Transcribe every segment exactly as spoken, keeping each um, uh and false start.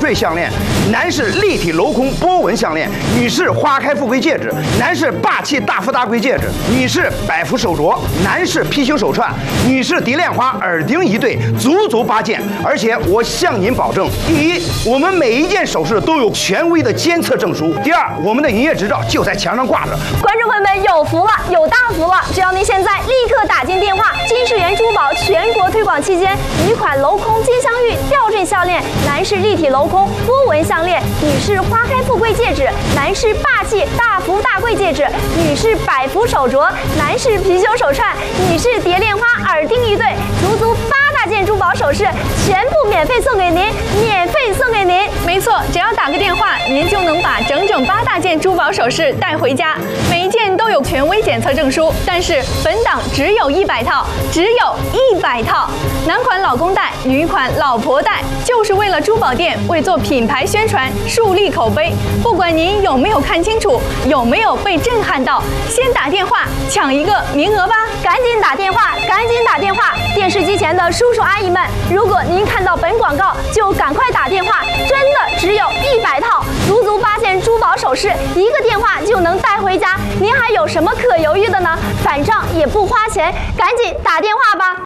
坠项链，男士立体镂空波纹项链，女士花开富贵戒指，男士霸气大富大贵戒指，女士百福手镯，男士貔貅手串，女士蝶恋花耳钉一对，足足八件。而且我向您保证，第一，我们每一件首饰都有权威的监测证书；第二，我们的营业执照就在墙上挂着。 观众朋友们有福了，有大福了！只要您现在立刻打进电话，金世元珠宝全国推广期间，女款镂空金镶玉吊坠项链，男士立体镂空波纹项链，女士花开富贵戒指，男士霸气大福大贵戒指，女士百福手镯，男士貔貅手串，女士蝶恋花耳钉一对，足足八大件珠宝首饰，全部免费送给您，免费送给您。 没错，只要打个电话，您就能把整整八大件珠宝首饰带回家，每一件都有权威检测证书。但是本档只有一百套，只有一百套。男款老公戴，女款老婆戴，就是为了珠宝店为做品牌宣传、树立口碑。不管您有没有看清楚，有没有被震撼到，先打电话抢一个名额吧！ 赶紧打电话，赶紧打电话！电视机前的叔叔阿姨们，如果您看到本广告，就赶快打电话，真的只有一百套，足足八件珠宝首饰，一个电话就能带回家。您还有什么可犹豫的呢？反正也不花钱，赶紧打电话吧！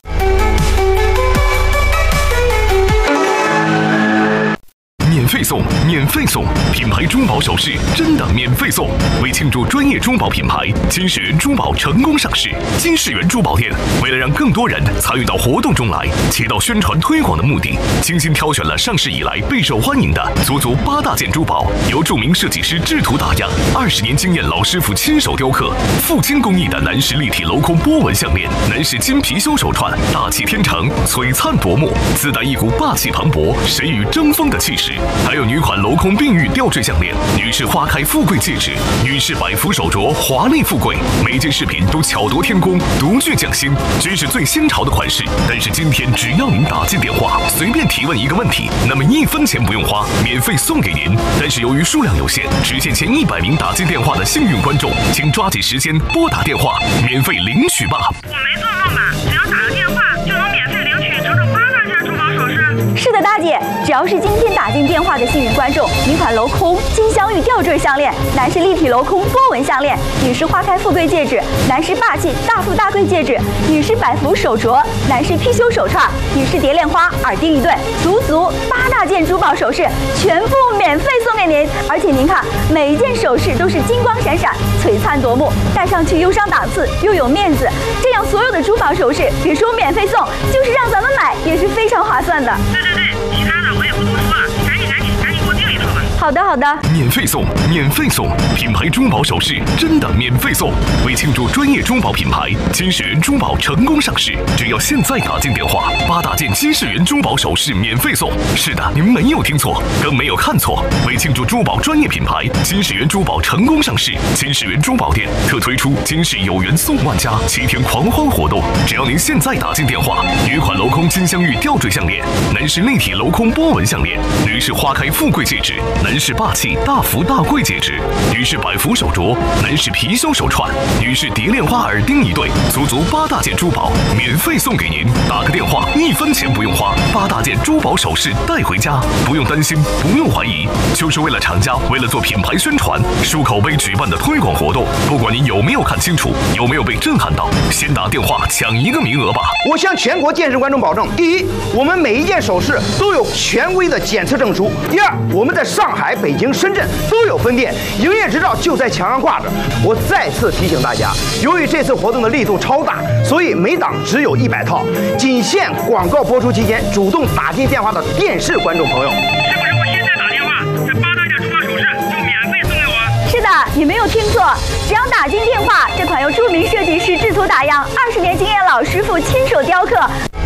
免费送，免费送！品牌珠宝首饰真的免费送！为庆祝专业珠宝品牌金世元珠宝成功上市，金世元珠宝店为了让更多人参与到活动中来，起到宣传推广的目的，精心挑选了上市以来备受欢迎的足足八大件珠宝，由著名设计师制图打样，二十年经验老师傅亲手雕刻，富金工艺的男士立体镂空波纹项链，男士金貔貅手串，大气天成，璀璨夺目，自带一股霸气磅礴、谁与争锋的气势。还有女款镂空并玉吊坠项链，女士花开富贵戒指，女士百福手镯，华丽富贵。每件饰品都巧夺天工，独具匠心，真是最新潮的款式。但是今天只要您打进电话，随便提问一个问题，那么一分钱不用花，免费送给您。但是由于数量有限，只限前一百名打进电话的幸运观众，请抓紧时间拨打电话，免费领取吧。 我没做梦吧？只要打个电话就能免费领取整整八大件珠宝首饰？ 是的，大姐，只要是今天打进电话的幸运观众，女款镂空金镶玉吊坠项链，男士立体镂空波纹项链，女士花开富贵戒指，男士霸气大富大贵戒指，女士百福手镯，男士貔貅手串，女士蝶恋花耳钉一对，足足八大件珠宝首饰，全部免费送给您。而且您看，每一件首饰都是金光闪闪、璀璨夺目，戴上去又上档次又有面子。这样所有的珠宝首饰，别说免费送，就是让咱们买也是非常划算的。 对对对，其他的我也不多说了，赶紧赶紧赶紧给我订一套吧。 好的好的， 免费送，免费送！品牌珠宝首饰真的免费送！为庆祝专业珠宝品牌金世元珠宝成功上市，只要现在打进电话，八大件金世元珠宝首饰免费送。是的，您没有听错，更没有看错。为庆祝珠宝专业品牌金世元珠宝成功上市，金世元珠宝店特推出金世有缘送万家七天狂欢活动。只要您现在打进电话，女款镂空金镶玉吊坠项链，男士立体镂空波纹项链，女士花开富贵戒指，男士霸气大福大贵戒指，女士百福手镯，男士貔貅手串，女士蝶恋花耳钉一对，足足八大件珠宝免费送给您。打个电话，一分钱不用花，八大件珠宝首饰带回家，不用担心，不用怀疑，就是为了厂家为了做品牌宣传、树口碑举办的推广活动。不管您有没有看清楚，有没有被震撼到，先打电话抢一个名额吧。 我向全国电视观众保证：第一，我们每一件首饰都有权威的检测证书；第二，我们在上海、北京、深圳都有分店，营业执照就在墙上挂着。我再次提醒大家，由于这次活动的力度超大，所以每档只有一百套，仅限广告播出期间主动打进电话的电视观众朋友。 是不是我现在打电话，这八大件珠宝首饰就免费送给我？ 是的，你没有听错，只要打进电话，这款由著名设计师制图打样，二十年经验老师傅亲手雕刻。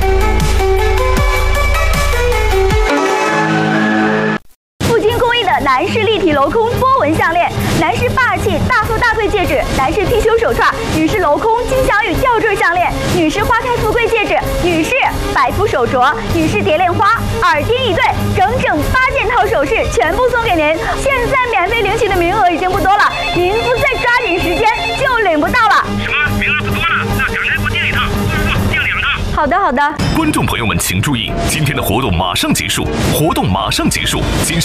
富金工艺的男士立体镂空波纹项链，男士霸气大富大贵戒指，男士貔貅手串，女士镂空金镶玉吊坠项链，女士花开富贵戒指，女士百福手镯，女士蝶恋花耳钉一对，整整八件套首饰全部送给您。现在免费领取的名额已经不多了，您不再抓紧时间就领不到了。 什么？名额不多了？那赶快给我订一套，不不不，订两套。 好的好的， 观众朋友们请注意，今天的活动马上结束，活动马上结束，今